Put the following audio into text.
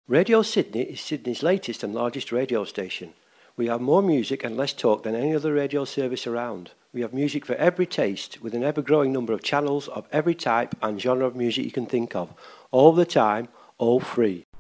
Radio Sydney is Sydney's latest and largest radio station. We have more music and less talk than any other radio service around. We have music for every taste, with an ever-growing number of channels of every type and genre of music you can think of, all the time, all free.